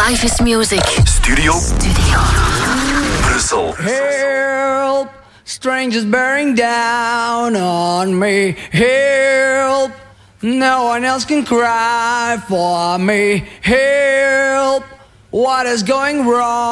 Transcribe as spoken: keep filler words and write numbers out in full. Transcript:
Life is Music. Studio. Studio. Brussel. Help, strangers bearing down on me. Help, no one else can cry for me. Help, what is going wrong?